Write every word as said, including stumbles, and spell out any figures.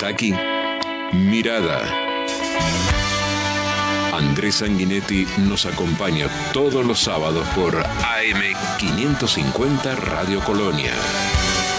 Hasta aquí, Mirada. Andrés Sanguinetti nos acompaña todos los sábados por A M quinientos cincuenta Radio Colonia.